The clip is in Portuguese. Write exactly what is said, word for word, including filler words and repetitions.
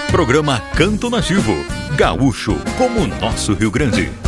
Programa Canto Nativo. Gaúcho como o nosso Rio Grande.